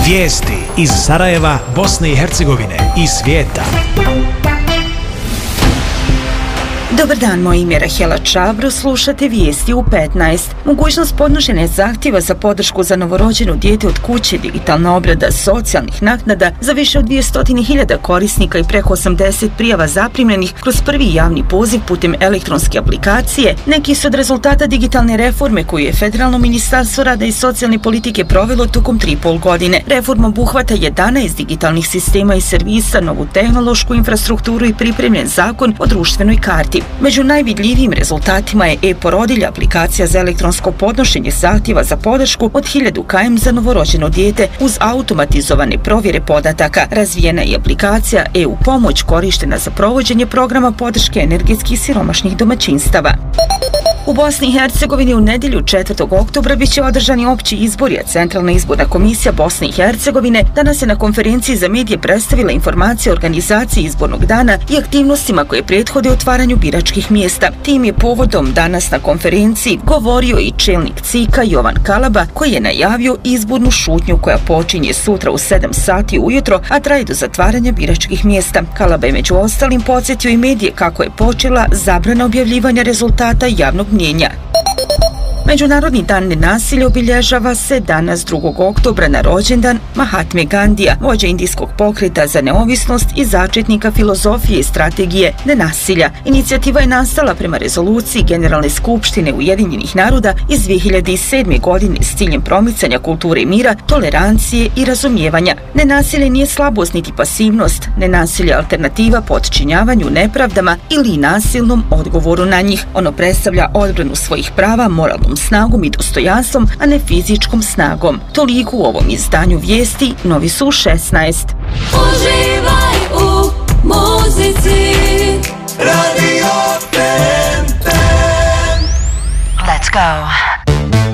Vijesti iz Sarajeva, Bosne i Hercegovine i svijeta. Dobar dan, moje ime je Rahela Čabro, slušate vijesti u 15. Mogućnost podnošenja zahtjeva za podršku za novorođeno dijete od kuće, digitalna obrada socijalnih naknada za više od 200.000 korisnika i preko 80 prijava zaprimljenih kroz prvi javni poziv putem elektronske aplikacije, neki su od rezultata digitalne reforme koju je Federalno ministarstvo rada i socijalne politike provelo tokom 3,5 godine. Reforma obuhvata 11 digitalnih sistema i servisa, novu tehnološku infrastrukturu i pripremljen zakon o društvenoj karti. Među najvidljivijim rezultatima je e-porodilja, aplikacija za elektronsko podnošenje zahtjeva za podršku od 1000 km za novorođeno dijete uz automatizovane provjere podataka. Razvijena je aplikacija EU-pomoć korištena za provođenje programa podrške energetski siromašnih domaćinstava. U Bosni i Hercegovini u nedjelju 4. oktobra biće održani opći izbori, a Centralna izborna komisija Bosne i Hercegovine danas je na konferenciji za medije predstavila informacije o organizaciji izbornog dana i aktivnostima koje prethode otvaranju biračkih mjesta. Tim je povodom danas na konferenciji govorio i čelnik CIK-a Jovan Kalaba, koji je najavio izbornu šutnju koja počinje sutra u 7 sati ujutro, a traje do zatvaranja biračkih mjesta. Kalaba je među ostalim podsjetio i medije kako je počela zabrana objavljivanja rezultata javnog mnjenja. Međunarodni dan nenasilja obilježava se danas 2. oktobra na rođendan Mahatme Gandija, vođa indijskog pokreta za neovisnost i začetnika filozofije i strategije nenasilja. Inicijativa je nastala prema rezoluciji Generalne skupštine Ujedinjenih naroda iz 2007. godine s ciljem promicanja kulture mira, tolerancije i razumijevanja. Nenasilje nije slabost niti pasivnost, nenasilje je alternativa potčinjavanju nepravdama ili nasilnom odgovoru na njih. Ono predstavlja odbranu svojih prava, moralnom snagom i dostojanstvom, a ne fizičkom snagom. Toliko u ovom izdanju vijesti, novi su 16. Uživaj u muzici. Radio 10. Let's go.